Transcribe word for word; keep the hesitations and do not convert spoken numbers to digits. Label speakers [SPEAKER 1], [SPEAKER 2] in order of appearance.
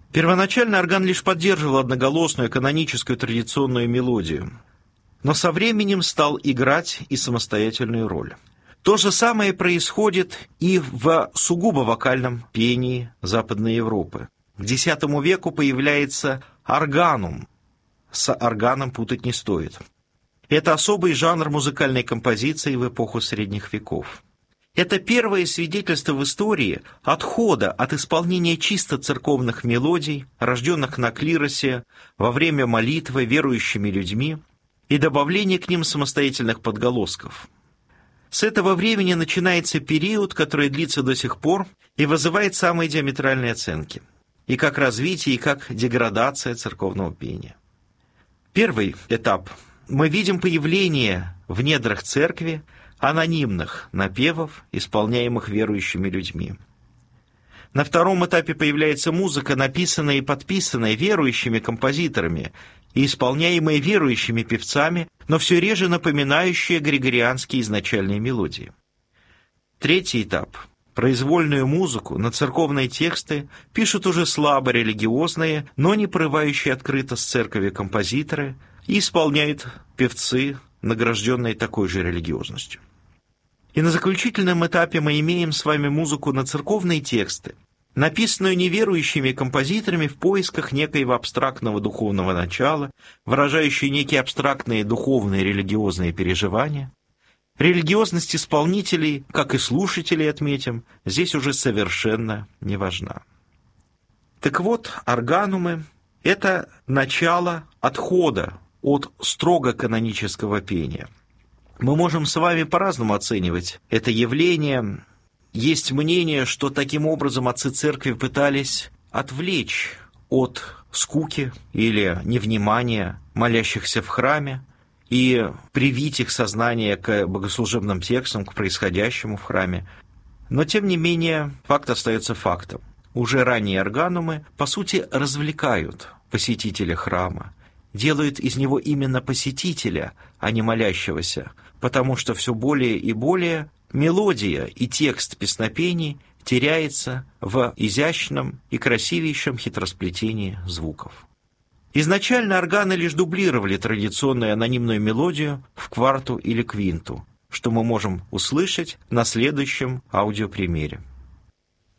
[SPEAKER 1] Первоначально орган лишь поддерживал одноголосную каноническую традиционную мелодию, но со временем стал играть и самостоятельную роль. То же самое происходит и в сугубо вокальном пении Западной Европы. К десятому веку появляется органум. С органом путать не стоит. Это особый жанр музыкальной композиции в эпоху средних веков. Это первое свидетельство в истории отхода от исполнения чисто церковных мелодий, рожденных на клиросе во время молитвы верующими людьми, и добавления к ним самостоятельных подголосков. С этого времени начинается период, который длится до сих пор и вызывает самые диаметральные оценки, и как развитие, и как деградация церковного пения. Первый этап. Мы видим появление в недрах церкви анонимных напевов, исполняемых верующими людьми. На втором этапе появляется музыка, написанная и подписанная верующими композиторами и исполняемая верующими певцами, но все реже напоминающая григорианские изначальные мелодии. Третий этап. Произвольную музыку на церковные тексты пишут уже слабо религиозные, но не порывающие открыто с церковью композиторы, и исполняют певцы, награжденные такой же религиозностью. И на заключительном этапе мы имеем с вами музыку на церковные тексты, написанную неверующими композиторами в поисках некоего абстрактного духовного начала, выражающую некие абстрактные духовные религиозные переживания. Религиозность исполнителей, как и слушателей, отметим, здесь уже совершенно не важна. Так вот, органумы – это начало отхода от строго канонического пения. Мы можем с вами по-разному оценивать это явление. Есть мнение, что таким образом отцы церкви пытались отвлечь от скуки или невнимания молящихся в храме и привить их сознание к богослужебным текстам, к происходящему в храме. Но, тем не менее, факт остается фактом. Уже ранние органумы, по сути, развлекают посетителя храма, делают из него именно посетителя, а не молящегося, потому что все более и более мелодия и текст песнопений теряется в изящном и красивейшем хитросплетении звуков. Изначально органы лишь дублировали традиционную анонимную мелодию в кварту или квинту, что мы можем услышать на следующем аудиопримере.